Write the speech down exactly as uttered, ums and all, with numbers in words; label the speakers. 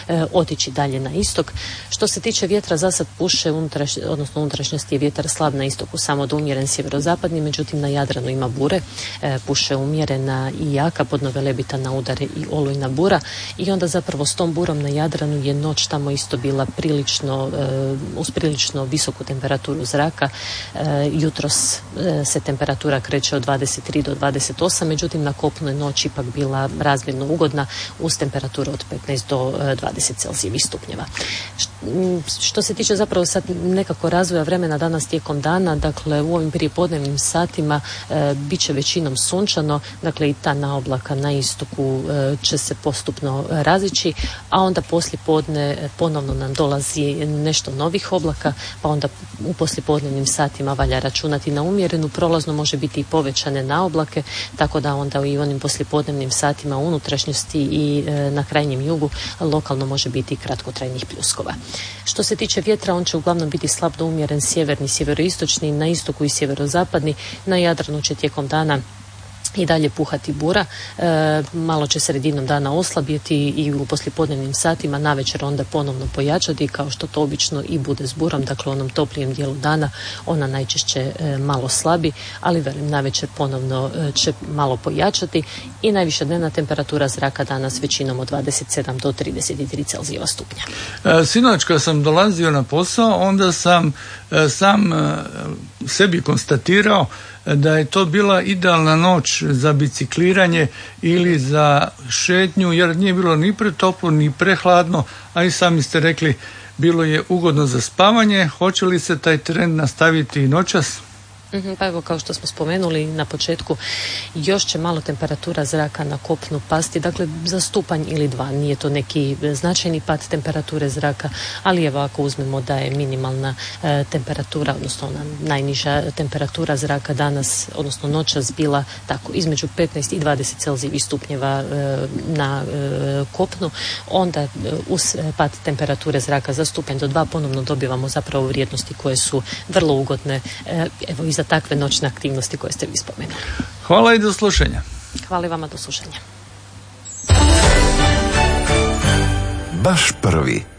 Speaker 1: e, otići dalje na istok. Što se tiče vjetra, za sad puše unutraš, odnosno unutrašnjosti je vjetar slab na istoku, samo do umjeren sjeverozapadni, međutim na Jadranu ima bure, e, puše umjerena i jaka, podno Velebita na udare i olujna bura, i onda zapravo s tom burom na Jadranu je noć tamo isto bila prilično, e, uz prilično visoku temperaturu zraka. E, jutros e, se temperatura kreće od dvadeset tri do dvadeset osam, međutim na kopnu je noć ipak bila razmjerno ugodna uz temperaturu od petnaest do dvadeset Celzijevih stupnjeva. Što se tiče zapravo sad nekako razvoja vremena danas tijekom dana, dakle u ovim prijepodnevnim satima e, bit će većinom sunčano, dakle i ta naoblaka na istoku e, će se postupno razići, a onda poslije podne ponovno nam dolazi nešto novih oblaka, pa onda u poslijepodnevnim satima valja računati na umjerenu, prolazno može biti i povećane naoblake, tako da onda i u onim poslijepodnevnim satima u unutrašnjosti i e, na krajnjem jugu lokalno može biti i kratkotrajnih pljuskova. Što se tiče vjetra, on će uglavnom biti slab do umjeren sjeverni, sjeveroistočni, na istoku i sjeverozapadni, na Jadranu će tijekom dana i dalje puhati bura, e, malo će sredinom dana oslabjeti i u poslijepodnevnim satima, navečer onda ponovno pojačati, kao što to obično i bude s burom, dakle u onom toplijem dijelu dana ona najčešće e, malo slabi, ali velim, navečer ponovno e, će malo pojačati i najviša dnevna temperatura zraka danas većinom od dvadeset sedam do trideset tri Celzijeva stupnja.
Speaker 2: E, sinoć kad sam dolazio na posao, onda sam e, sam e, sebi konstatirao da je to bila idealna noć za bicikliranje ili za šetnju, jer nije bilo ni pretoplo ni prehladno, a i sami ste rekli bilo je ugodno za spavanje. Hoće li se taj trend nastaviti i noćas?
Speaker 1: Pa evo, kao što smo spomenuli na početku, još će malo temperatura zraka na kopnu pasti, dakle za stupanj ili dva, nije to neki značajni pad temperature zraka, ali evo ako uzmemo da je minimalna e, temperatura, odnosno ona najniža temperatura zraka danas, odnosno noćas bila tako između petnaest i dvadeset Celzijevih stupnjeva e, na e, kopnu, onda e, uz pad temperature zraka za stupanj do dva ponovno dobivamo zapravo vrijednosti koje su vrlo ugodne, e, evo i za takve noćne aktivnosti koje ste vi spomenuli.
Speaker 2: Hvala i do slušanja.
Speaker 1: Hvala i vama, do slušanja.
Speaker 3: Baš prvi.